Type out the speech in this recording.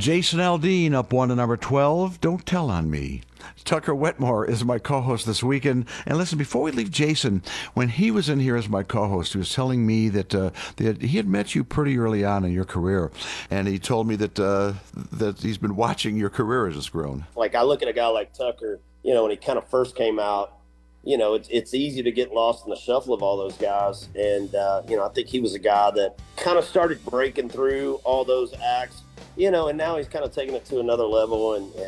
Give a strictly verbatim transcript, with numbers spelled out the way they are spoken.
Jason Aldean up one to number twelve, Don't Tell on Me. Tucker Wetmore is my co-host this weekend. And listen, before we leave Jason, when he was in here as my co-host, he was telling me that, uh, that he had met you pretty early on in your career. And he told me that uh, that he's been watching your career as it's grown. Like, I look at a guy like Tucker, you know, when he kind of first came out, you know, it's it's easy to get lost in the shuffle of all those guys. And, uh, you know, I think he was a guy that kind of started breaking through all those acts, you know, and now he's kind of taking it to another level. And,